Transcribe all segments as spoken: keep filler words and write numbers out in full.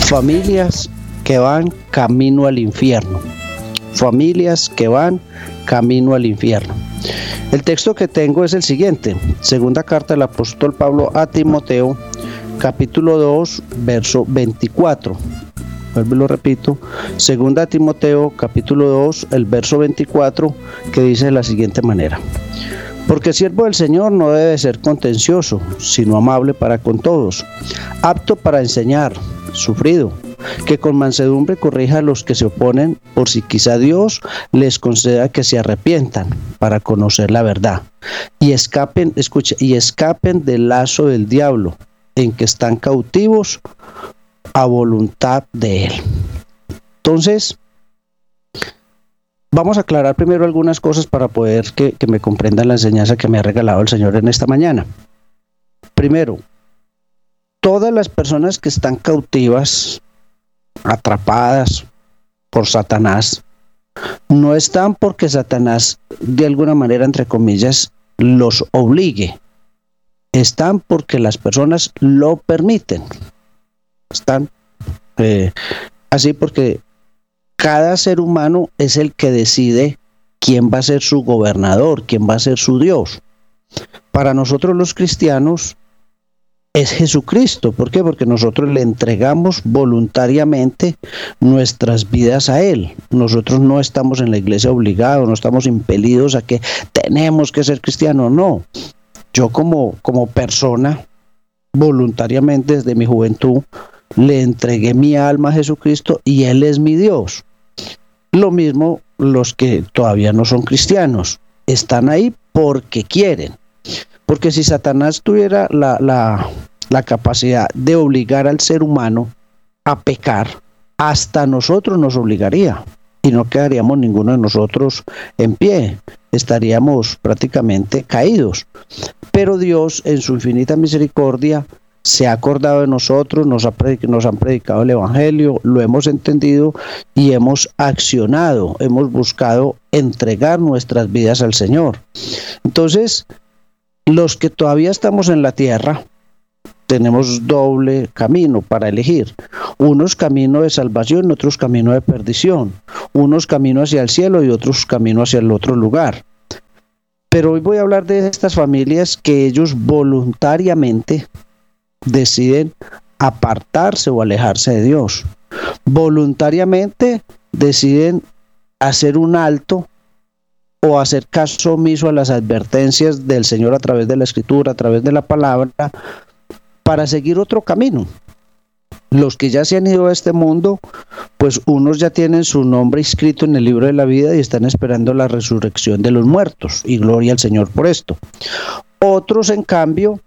Familias que van camino al infierno. Familias que van camino al infierno. El texto que tengo es el siguiente. Segunda carta del apóstol Pablo a Timoteo, capítulo dos, verso veinticuatro. Vuelvo y lo repito. Segunda Timoteo, capítulo dos, el verso veinticuatro, que dice de la siguiente manera: Porque el siervo del Señor no debe ser contencioso, sino amable para con todos, apto para enseñar, sufrido, que con mansedumbre corrija a los que se oponen, por si quizá Dios les conceda que se arrepientan para conocer la verdad y escapen, escucha, y escapen del lazo del diablo, en que están cautivos a voluntad de él. Entonces, vamos a aclarar primero algunas cosas para poder que, que me comprendan la enseñanza que me ha regalado el Señor en esta mañana. Primero, todas las personas que están cautivas, atrapadas por Satanás, no están porque Satanás, de alguna manera, entre comillas, los obligue. Están porque las personas lo permiten. Están eh, así porque cada ser humano es el que decide quién va a ser su gobernador, quién va a ser su Dios. Para nosotros los cristianos es Jesucristo. ¿Por qué? Porque nosotros le entregamos voluntariamente nuestras vidas a Él. Nosotros no estamos en la iglesia obligados, no estamos impelidos a que tenemos que ser cristianos, no. Yo como, como persona, voluntariamente desde mi juventud, le entregué mi alma a Jesucristo y Él es mi Dios. Lo mismo los que todavía no son cristianos, están ahí porque quieren. Porque si Satanás tuviera la, la, la capacidad de obligar al ser humano a pecar, hasta nosotros nos obligaría y no quedaríamos ninguno de nosotros en pie, estaríamos prácticamente caídos. Pero Dios, en su infinita misericordia, se ha acordado de nosotros, nos, ha predic- nos han predicado el Evangelio, lo hemos entendido y hemos accionado, hemos buscado entregar nuestras vidas al Señor. Entonces, los que todavía estamos en la tierra, tenemos doble camino para elegir. Unos caminos de salvación, otros caminos de perdición. Unos caminos hacia el cielo y otros caminos hacia el otro lugar. Pero hoy voy a hablar de estas familias que ellos voluntariamente deciden apartarse o alejarse de Dios. Voluntariamente deciden hacer un alto o hacer caso omiso a las advertencias del Señor a través de la Escritura, a través de la palabra, para seguir otro camino. Los que ya se han ido a este mundo, pues unos ya tienen su nombre inscrito en el libro de la vida y están esperando la resurrección de los muertos, y gloria al Señor por esto. Otros, en cambio,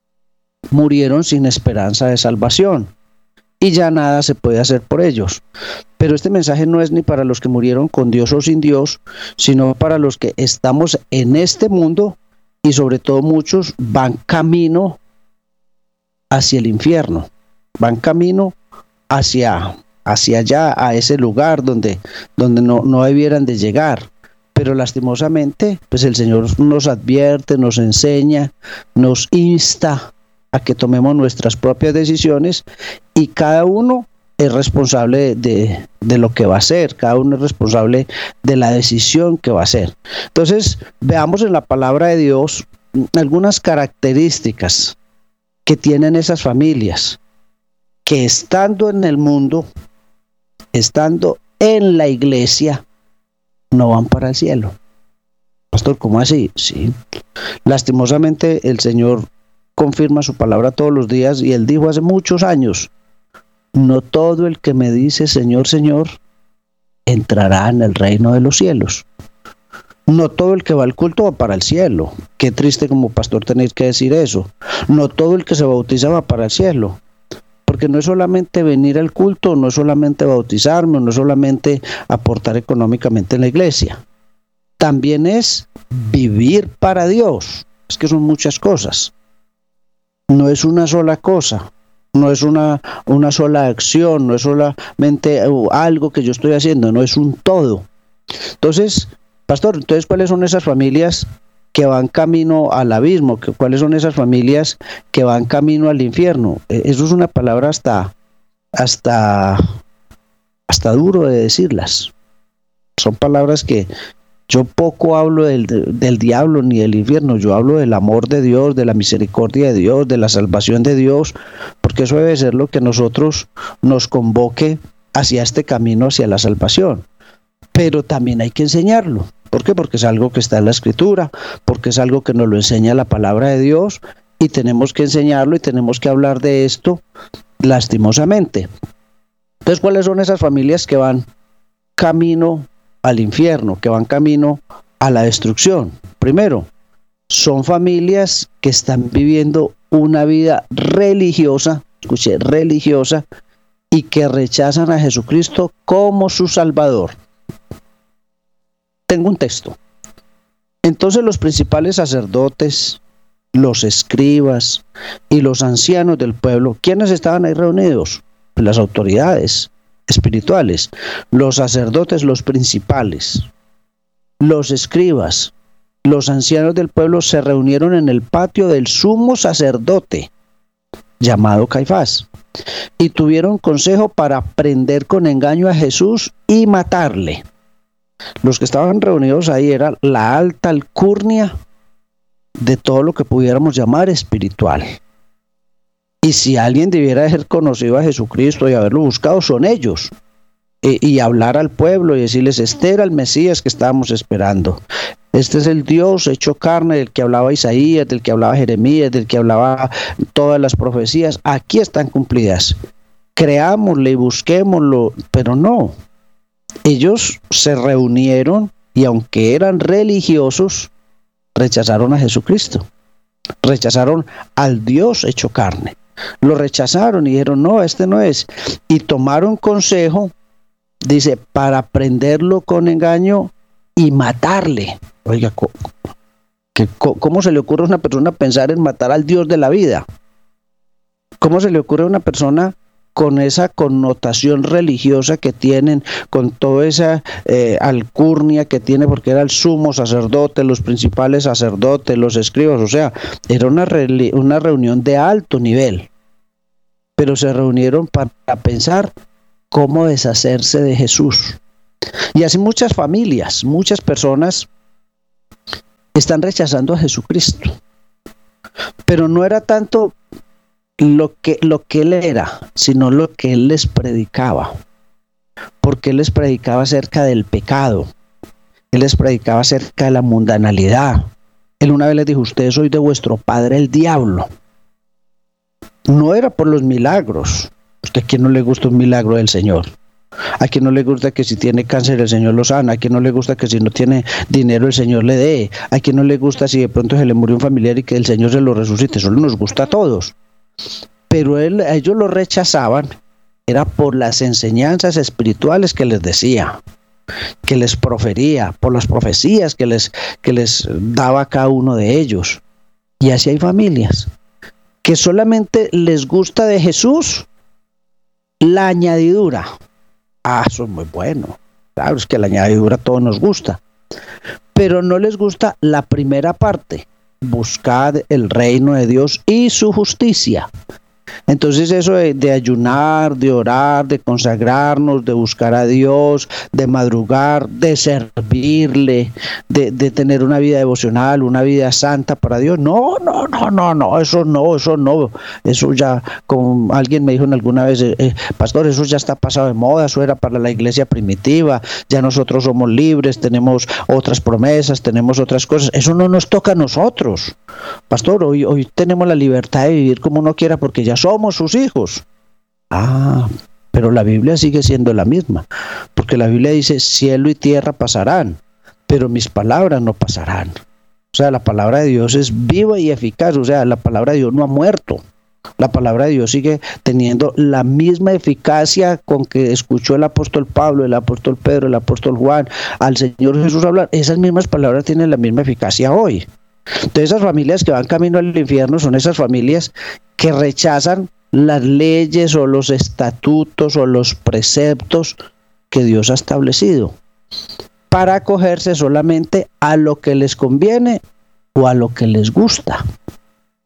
murieron sin esperanza de salvación y ya nada se puede hacer por ellos. Pero este mensaje no es ni para los que murieron con Dios o sin Dios, sino para los que estamos en este mundo y sobre todo muchos van camino hacia el infierno, van camino hacia, hacia allá, a ese lugar donde, donde no, no debieran de llegar. Pero lastimosamente, pues el Señor nos advierte, nos enseña, nos insta a que tomemos nuestras propias decisiones y cada uno es responsable de, de, de lo que va a hacer, cada uno es responsable de la decisión que va a hacer. Entonces, veamos en la palabra de Dios algunas características que tienen esas familias que estando en el mundo, estando en la iglesia, no van para el cielo. Pastor, ¿cómo así? Sí. Lastimosamente el Señor confirma su palabra todos los días y Él dijo hace muchos años: no todo el que me dice Señor, Señor, entrará en el reino de los cielos. No todo el que va al culto va para el cielo. Qué triste como pastor tener que decir eso. No todo el que se bautiza va para el cielo. Porque no es solamente venir al culto, no es solamente bautizarme, no es solamente aportar económicamente en la iglesia. También es vivir para Dios. Es que son muchas cosas. No es una sola cosa. No es una, una sola acción, no es solamente algo que yo estoy haciendo, no es un todo. Entonces, pastor, entonces, ¿cuáles son esas familias que van camino al abismo? ¿Cuáles son esas familias que van camino al infierno? Eso es una palabra hasta, hasta, hasta duro de decirlas. Son palabras que yo poco hablo del, del diablo ni del infierno, yo hablo del amor de Dios, de la misericordia de Dios, de la salvación de Dios, porque eso debe ser lo que nosotros nos convoque hacia este camino, hacia la salvación. Pero también hay que enseñarlo. ¿Por qué? Porque es algo que está en la Escritura, porque es algo que nos lo enseña la palabra de Dios, y tenemos que enseñarlo y tenemos que hablar de esto lastimosamente. Entonces, ¿cuáles son esas familias que van camino al infierno, que van camino a la destrucción? Primero, son familias que están viviendo una vida religiosa, escuché, religiosa, y que rechazan a Jesucristo como su Salvador. Tengo un texto. Entonces los principales sacerdotes, los escribas y los ancianos del pueblo, ¿quiénes estaban ahí reunidos? Las autoridades espirituales, los sacerdotes, los principales, los escribas, los ancianos del pueblo se reunieron en el patio del sumo sacerdote, llamado Caifás, y tuvieron consejo para prender con engaño a Jesús y matarle. Los que estaban reunidos ahí era la alta alcurnia de todo lo que pudiéramos llamar espiritual. Y si alguien debiera haber conocido a Jesucristo y haberlo buscado, son ellos. E, y hablar al pueblo y decirles, este era el Mesías que estábamos esperando. Este es el Dios hecho carne del que hablaba Isaías, del que hablaba Jeremías, del que hablaba todas las profecías. Aquí están cumplidas. Creámosle y busquémoslo, pero no. Ellos se reunieron y aunque eran religiosos, rechazaron a Jesucristo. Rechazaron al Dios hecho carne. Lo rechazaron y dijeron, no, este no es. Y tomaron consejo, dice, para prenderlo con engaño y matarle. Oiga, ¿cómo se le ocurre a una persona pensar en matar al Dios de la vida? ¿Cómo se le ocurre a una persona con esa connotación religiosa que tienen, con toda esa eh, alcurnia que tiene, porque era el sumo sacerdote, los principales sacerdotes, los escribas? O sea, era una, re una reunión de alto nivel, pero se reunieron para pensar cómo deshacerse de Jesús. Y así muchas familias, muchas personas están rechazando a Jesucristo, pero no era tanto lo que, lo que él era, sino lo que él les predicaba, porque él les predicaba acerca del pecado, él les predicaba acerca de la mundanalidad. Él una vez les dijo, ustedes sois de vuestro padre el diablo. No era por los milagros, porque a quien no le gusta un milagro del Señor. A quien no le gusta que si tiene cáncer el Señor lo sana, a quien no le gusta que si no tiene dinero el Señor le dé, a quien no le gusta si de pronto se le murió un familiar y que el Señor se lo resucite. Eso nos gusta a todos. Pero él, ellos lo rechazaban, era por las enseñanzas espirituales que les decía, que les profería, por las profecías que les, que les daba a cada uno de ellos. Y así hay familias que solamente les gusta de Jesús la añadidura. Ah, eso es muy bueno. Claro, es que la añadidura a todos nos gusta. Pero no les gusta la primera parte. Buscad el reino de Dios y su justicia. Entonces eso de, de ayunar, de orar, de consagrarnos, de buscar a Dios, de madrugar, de servirle, de, de tener una vida devocional, una vida santa para Dios, no, no, no, no, no, eso no, eso no, eso ya, como alguien me dijo en alguna vez, eh, eh, pastor, eso ya está pasado de moda, eso era para la iglesia primitiva, ya nosotros somos libres, tenemos otras promesas, tenemos otras cosas, eso no nos toca a nosotros, pastor, hoy, hoy tenemos la libertad de vivir como uno quiera porque ya somos sus hijos. Ah, pero la Biblia sigue siendo la misma, porque la Biblia dice, cielo y tierra pasarán, pero mis palabras no pasarán. O sea, la palabra de Dios es viva y eficaz, o sea, la palabra de Dios no ha muerto. La palabra de Dios sigue teniendo la misma eficacia con que escuchó el apóstol Pablo, el apóstol Pedro, el apóstol Juan, al Señor Jesús hablar. Esas mismas palabras tienen la misma eficacia hoy. Entonces esas familias que van camino al infierno son esas familias que rechazan las leyes o los estatutos o los preceptos que Dios ha establecido para acogerse solamente a lo que les conviene o a lo que les gusta.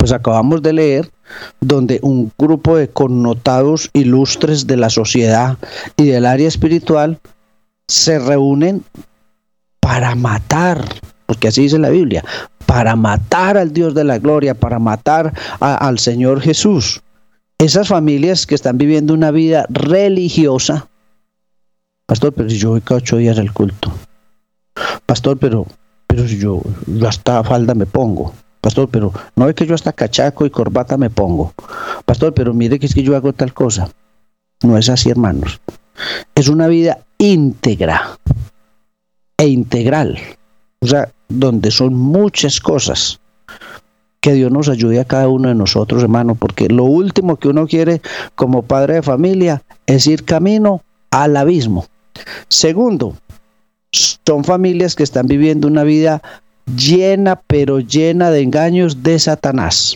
Pues acabamos de leer donde un grupo de connotados ilustres de la sociedad y del área espiritual se reúnen para matar, porque así dice la Biblia, para matar al Dios de la gloria, para matar a, al Señor Jesús. Esas familias que están viviendo una vida religiosa, pastor, pero si yo voy cada ocho días al culto, pastor, pero, pero si yo, yo hasta falda me pongo, pastor, pero no es que yo hasta cachaco y corbata me pongo, pastor, pero mire que es que yo hago tal cosa. No es así, hermanos. Es una vida íntegra e integral, o sea, donde son muchas cosas. Que Dios nos ayude a cada uno de nosotros, hermano, porque lo último que uno quiere como padre de familia es ir camino al abismo. Segundo, son familias que están viviendo una vida llena, pero llena de engaños de Satanás.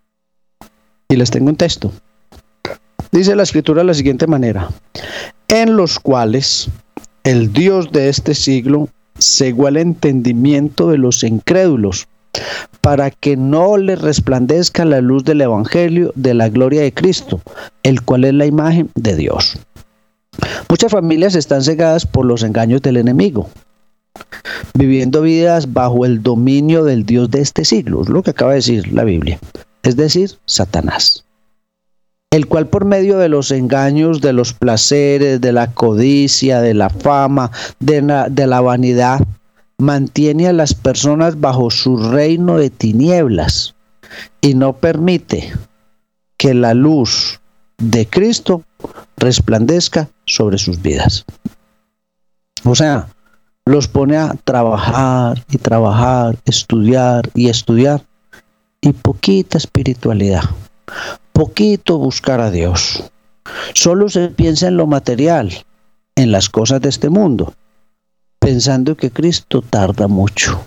Y les tengo un texto. Dice la Escritura de la siguiente manera: en los cuales el Dios de este siglo cegó el entendimiento de los incrédulos, para que no les resplandezca la luz del Evangelio de la gloria de Cristo, el cual es la imagen de Dios. Muchas familias están cegadas por los engaños del enemigo, viviendo vidas bajo el dominio del Dios de este siglo, es lo que acaba de decir la Biblia, es decir, Satanás, el cual por medio de los engaños, de los placeres, de la codicia, de la fama, de la, de la vanidad, mantiene a las personas bajo su reino de tinieblas y no permite que la luz de Cristo resplandezca sobre sus vidas. O sea, los pone a trabajar y trabajar, estudiar y estudiar, y poquita espiritualidad, poquito buscar a Dios. Solo se piensa en lo material, en las cosas de este mundo, pensando que Cristo tarda mucho.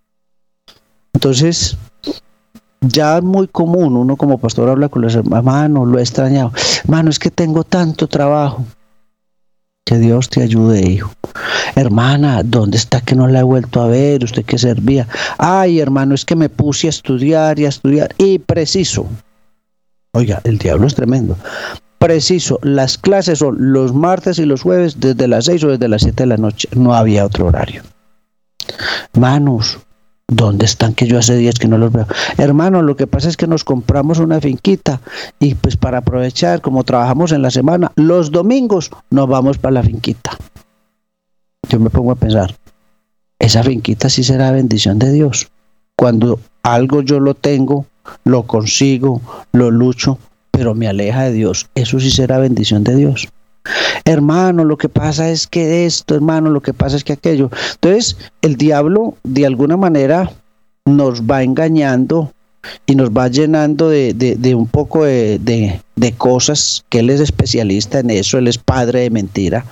Entonces, ya es muy común, uno como pastor habla con los hermanos, lo he extrañado. Hermano, es que tengo tanto trabajo. Que Dios te ayude, hijo. Hermana, ¿dónde está que no la he vuelto a ver? ¿Usted qué servía? Ay, hermano, es que me puse a estudiar y a estudiar. Y preciso. Oiga, el diablo es tremendo. Preciso, las clases son los martes y los jueves desde las seis o desde las siete de la noche. No había otro horario. Hermanos, ¿dónde están que yo hace días que no los veo? Hermano, lo que pasa es que nos compramos una finquita y pues para aprovechar, como trabajamos en la semana, los domingos nos vamos para la finquita. Yo me pongo a pensar, esa finquita sí será bendición de Dios. Cuando algo yo lo tengo, lo consigo, lo lucho, pero me aleja de Dios, eso sí será bendición de Dios. Hermano, lo que pasa es que esto, hermano, lo que pasa es que aquello. Entonces, el diablo de alguna manera nos va engañando y nos va llenando de, de, de un poco de, de, de cosas, que él es especialista en eso, él es padre de mentira,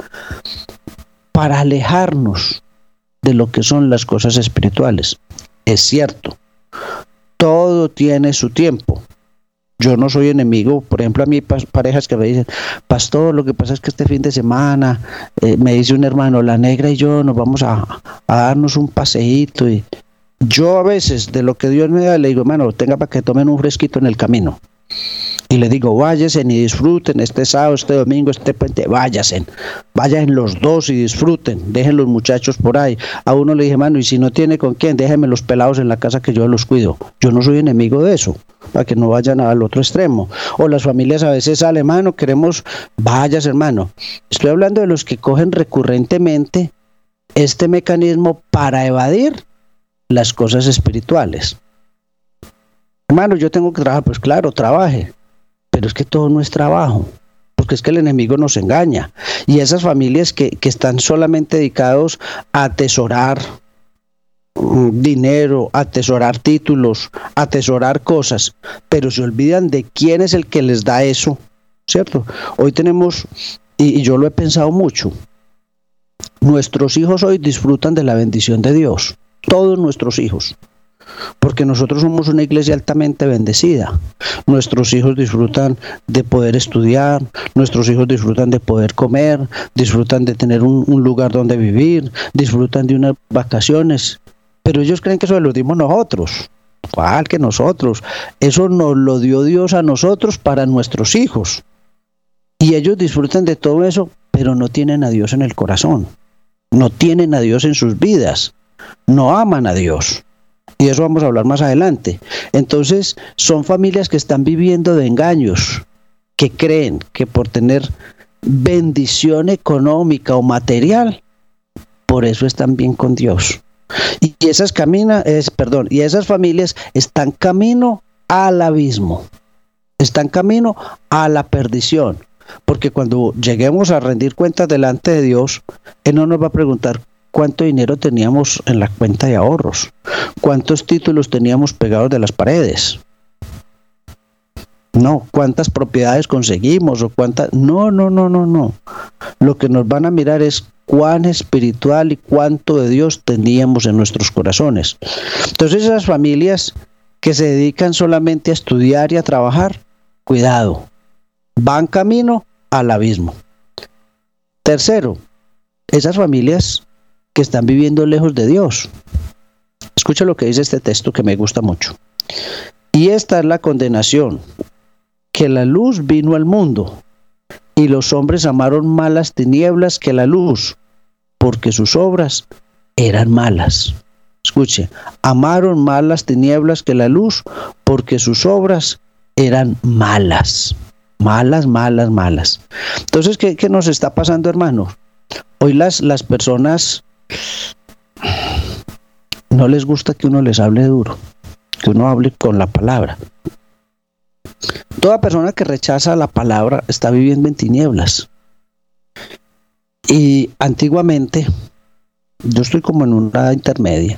para alejarnos de lo que son las cosas espirituales. Es cierto, todo tiene su tiempo. Yo no soy enemigo, por ejemplo, a mí parejas que me dicen, pastor, lo que pasa es que este fin de semana, eh, me dice un hermano, la negra y yo nos vamos a, a darnos un paseíto. Y yo a veces, de lo que Dios me da, le digo, hermano, tenga para que tomen un fresquito en el camino. Y le digo, váyanse y disfruten este sábado, este domingo, este puente, váyanse, vayan los dos y disfruten, dejen los muchachos por ahí. A uno le dije, hermano, y si no tiene con quién, déjenme los pelados en la casa que yo los cuido. Yo no soy enemigo de eso, para que no vayan al otro extremo. O las familias a veces salen, hermano, queremos, vayas, hermano. Estoy hablando de los que cogen recurrentemente este mecanismo para evadir las cosas espirituales. Hermano, yo tengo que trabajar, pues claro, trabaje. Pero es que todo no es trabajo, porque es que el enemigo nos engaña. Y esas familias que, que están solamente dedicados a atesorar um, dinero, a atesorar títulos, a atesorar cosas, pero se olvidan de quién es el que les da eso, ¿cierto? Hoy tenemos, y, y yo lo he pensado mucho, nuestros hijos hoy disfrutan de la bendición de Dios, todos nuestros hijos. Porque nosotros somos una iglesia altamente bendecida. Nuestros hijos disfrutan de poder estudiar, nuestros hijos disfrutan de poder comer, disfrutan de tener un, un lugar donde vivir, disfrutan de unas vacaciones, pero ellos creen que eso lo dimos nosotros. ¿Cuál que nosotros? Eso nos lo dio Dios a nosotros para nuestros hijos. Y ellos disfrutan de todo eso, pero no tienen a Dios en el corazón. No tienen a Dios en sus vidas. No aman a Dios. Y eso vamos a hablar más adelante. Entonces, son familias que están viviendo de engaños, que creen que por tener bendición económica o material, por eso están bien con Dios. Y esas camina, es, perdón, y esas familias están camino al abismo. Están camino a la perdición. Porque cuando lleguemos a rendir cuentas delante de Dios, Él no nos va a preguntar cuánto dinero teníamos en la cuenta de ahorros, cuántos títulos teníamos pegados de las paredes. No, cuántas propiedades conseguimos o cuántas... No, no, no, no, no. Lo que nos van a mirar es cuán espiritual y cuánto de Dios teníamos en nuestros corazones. Entonces esas familias que se dedican solamente a estudiar y a trabajar, cuidado, van camino al abismo. Tercero, esas familias que están viviendo lejos de Dios. Escucha lo que dice este texto que me gusta mucho. Y esta es la condenación, que la luz vino al mundo, y los hombres amaron más las tinieblas que la luz, porque sus obras eran malas. Escuche, amaron más las tinieblas que la luz, porque sus obras eran malas. Malas, malas, malas. Entonces, ¿qué, qué nos está pasando, hermanos? Hoy las, las personas no les gusta que uno les hable duro, que uno hable con la palabra. Toda persona que rechaza la palabra está viviendo en tinieblas. Y antiguamente, yo estoy como en una edad intermedia,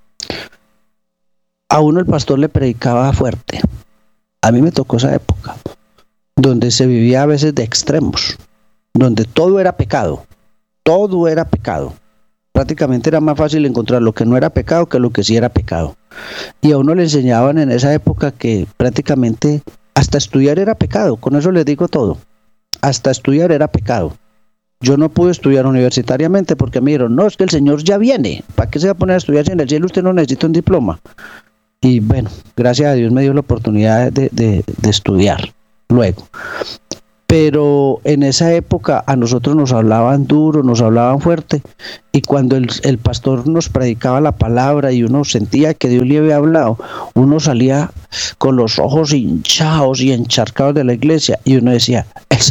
a uno el pastor le predicaba fuerte. A mí me tocó esa época, donde se vivía a veces de extremos, donde todo era pecado, todo era pecado. Prácticamente era más fácil encontrar lo que no era pecado que lo que sí era pecado. Y a uno le enseñaban en esa época que prácticamente hasta estudiar era pecado, con eso les digo todo. Hasta estudiar era pecado. Yo no pude estudiar universitariamente porque me dijeron, no, es que el Señor ya viene, ¿para qué se va a poner a estudiar si en el cielo usted no necesita un diploma? Y bueno, gracias a Dios me dio la oportunidad de, de, de estudiar luego. Pero en esa época a nosotros nos hablaban duro, nos hablaban fuerte, y cuando el, el pastor nos predicaba la palabra y uno sentía que Dios le había hablado, uno salía con los ojos hinchados y encharcados de la iglesia y uno decía, el